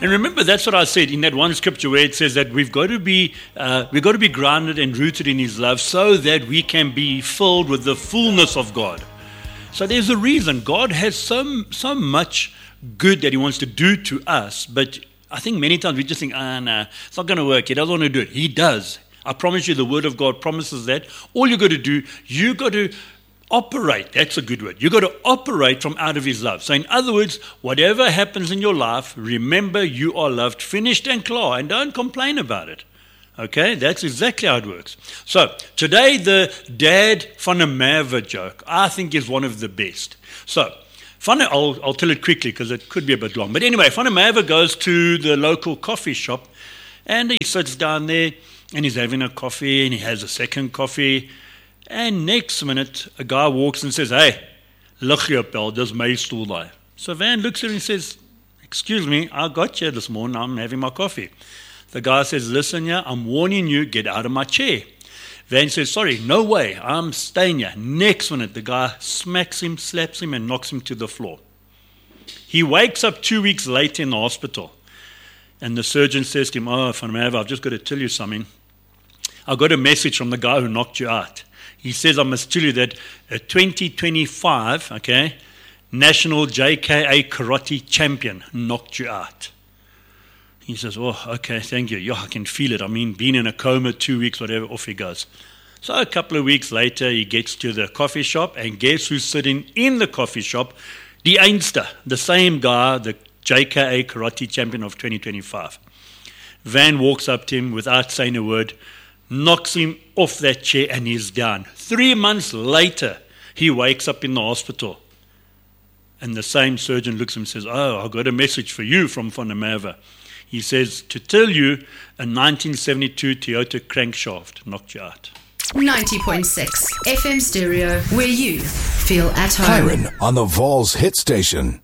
And remember, that's what I said in that one scripture where it says that we've got to be grounded and rooted in His love so that we can be filled with the fullness of God. So there's a reason. God has so much good that He wants to do to us, but I think many times we just think, no, it's not going to work. He doesn't want to do it. He does. I promise you, the Word of God promises that. All you got to do, you got to operate. That's a good word. You got to operate from out of His love. So in other words, whatever happens in your life, remember you are loved, finished and clear, and don't complain about it. Okay, that's exactly how it works. So today, the Dad van der Merwe joke, I think, is one of the best. So I'll tell it quickly because it could be a bit long. But anyway, Van der Merwe goes to the local coffee shop and he sits down there and he's having a coffee and he has a second coffee. And next minute, a guy walks and says, "Hey, lig jy op, dis my stoel daar." So Van looks at him and says, "Excuse me, I got you this morning, I'm having my coffee." The guy says, "Listen here, I'm warning you, get out of my chair." Van says, "Sorry, no way, I'm staying here." Next minute, the guy smacks him, slaps him, and knocks him to the floor. He wakes up 2 weeks later in the hospital. And the surgeon says to him, "Oh, Van der Merwe, I've just got to tell you something. I got a message from the guy who knocked you out. He says I must tell you that a 2025, national JKA karate champion knocked you out." He says, "Oh, okay, thank you. Yeah, I can feel it. I mean, being in a coma 2 weeks, whatever," off he goes. So a couple of weeks later, he gets to the coffee shop, and guess who's sitting in the coffee shop? The Einster, the same guy, the JKA karate champion of 2025. Van walks up to him without saying a word, knocks him off that chair, and he's down. 3 months later, he wakes up in the hospital. And the same surgeon looks at him and says, "Oh, I've got a message for you from Van der Merwe." He says, "To tell you, a 1972 Toyota crankshaft knocked you out." 90.6 FM stereo, where you feel at home. Kyron on the Vols hit station.